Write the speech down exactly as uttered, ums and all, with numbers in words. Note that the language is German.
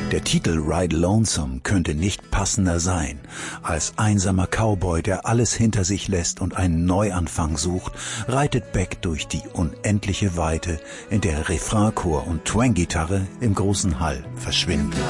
Der Titel Ride Lonesome könnte nicht passender sein. Als einsamer Cowboy, der alles hinter sich lässt und einen Neuanfang sucht, reitet Beck durch die unendliche Weite, in der Refrainchor und Twanggitarre im großen Hall verschwinden.